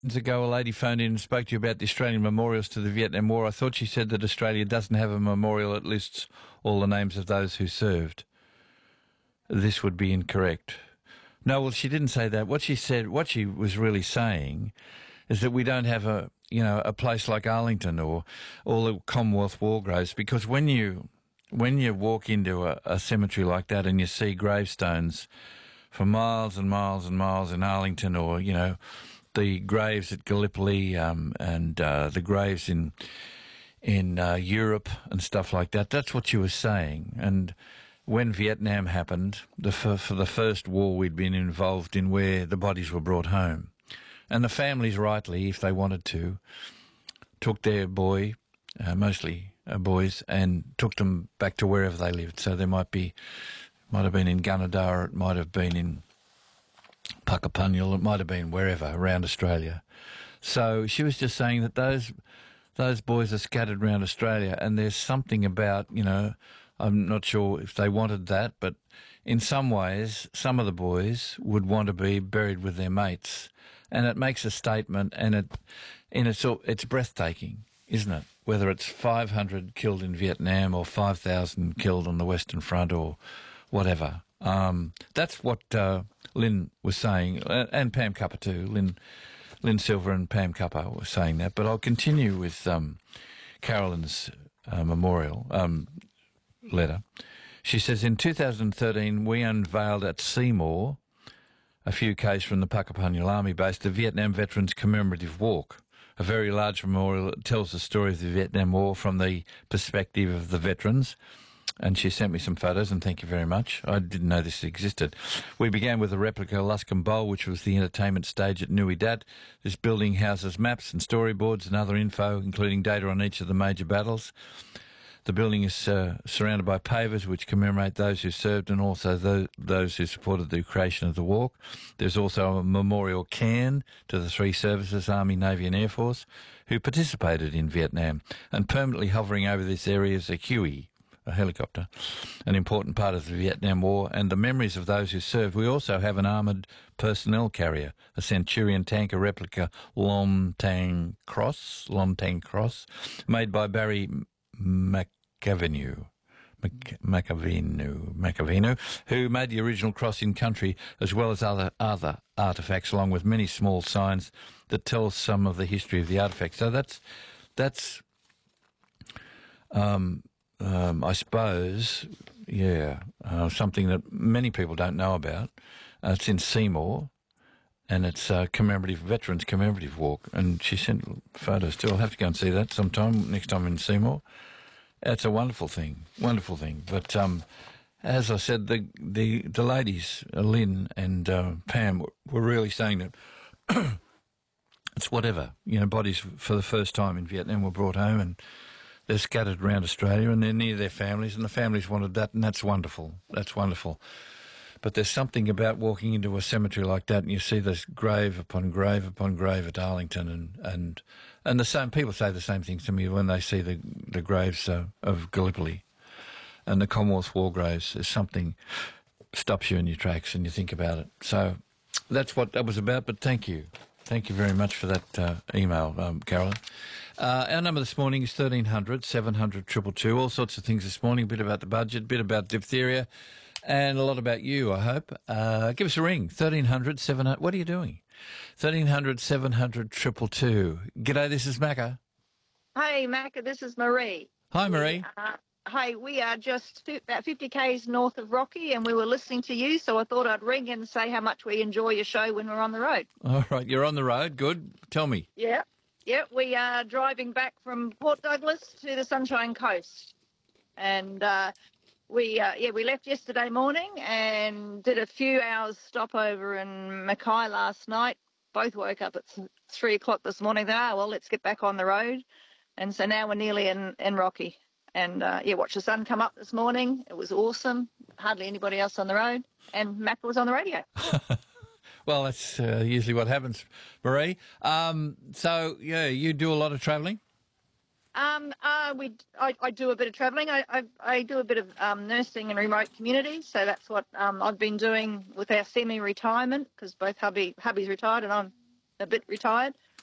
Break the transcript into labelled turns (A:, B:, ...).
A: Ago, a lady phoned in and spoke to you about the Australian memorials to the Vietnam War. I thought she said that Australia doesn't have a memorial that lists all the names of those who served. This would be incorrect. No, well, she didn't say that. What she was really saying is that we don't have a place like Arlington or all the Commonwealth war graves, because when you walk into a cemetery like that and you see gravestones for miles and miles and miles in Arlington, or, the graves at Gallipoli and the graves in Europe and stuff like that. That's what you were saying. And when Vietnam happened, for the first war we'd been involved in, where the bodies were brought home, and the families, rightly, if they wanted to, took their boy, mostly boys, and took them back to wherever they lived. So there might have been in Gunnedah, it might have been in Puckapunyal, it might have been wherever around Australia. So she was just saying that those boys are scattered around Australia, and there's something about, I'm not sure if they wanted that, but in some ways, some of the boys would want to be buried with their mates, and it makes a statement, and it's breathtaking, isn't it? Whether it's 500 killed in Vietnam or 5,000 killed on the Western Front or whatever. That's what Lynn was saying, and Pam Cupper too. Lynn Silver and Pam Cupper were saying that. But I'll continue with Carolyn's memorial letter. She says, in 2013, we unveiled at Seymour, a few k's from the Puckapunyal Army Base, the Vietnam Veterans Commemorative Walk, a very large memorial that tells the story of the Vietnam War from the perspective of the veterans. And she sent me some photos, and thank you very much. I didn't know this existed. We began with a replica Luscombe Bowl, which was the entertainment stage at Nui Dat. This building houses maps and storyboards and other info, including data on each of the major battles. The building is surrounded by pavers which commemorate those who served and also those who supported the creation of the walk. There's also a memorial cairn to the three services, Army, Navy and Air Force, who participated in Vietnam. And permanently hovering over this area is a Huey, a helicopter, an important part of the Vietnam War, and the memories of those who served. We also have an armoured personnel carrier, a Centurion tanker replica Lom Tang Cross, made by Barry McAvenue, who made the original cross in country, as well as other artefacts, along with many small signs that tell some of the history of the artefacts. So that's I suppose, something that many people don't know about. It's in Seymour, and it's a Veterans Commemorative Walk. And she sent photos too. I'll have to go and see that sometime, next time in Seymour. It's a wonderful thing. But as I said, the ladies, Lynn and Pam, were really saying that it's whatever. Bodies for the first time in Vietnam were brought home, and they're scattered around Australia, and they're near their families, and the families wanted that, and that's wonderful. That's wonderful. But there's something about walking into a cemetery like that, and you see this grave upon grave upon grave at Arlington, and the same people say the same things to me when they see the graves of Gallipoli and the Commonwealth war graves. There's something stops you in your tracks, and you think about it. So that's what that was about. But thank you. Thank you very much for that email, Carolyn. Our number this morning is 1300 700 222. All sorts of things this morning, a bit about the budget, a bit about diphtheria, and a lot about you, I hope. Give us a ring, 1300 700. What are you doing? 1300 700 222. G'day, this is Macca.
B: Hi, Macca, this is Marie.
A: Hi, Marie.
B: Hi, we are just about 50 k's north of Rocky, and we were listening to you, so I thought I'd ring and say how much we enjoy your show when we're on the road.
A: All right, you're on the road. Good. Tell me.
B: Yeah, we are driving back from Port Douglas to the Sunshine Coast, and we left yesterday morning and did a few hours stopover in Mackay last night. Both woke up at 3 o'clock this morning. Well, let's get back on the road, and so now we're nearly in Rocky. And, watched the sun come up this morning. It was awesome. Hardly anybody else on the road. And Macca was on the radio.
A: Well, that's usually what happens, Marie. You do a lot of travelling?
B: I do a bit of travelling. I do a bit of nursing in remote communities. So that's what I've been doing with our semi-retirement, because both hubby's retired and I'm a bit retired.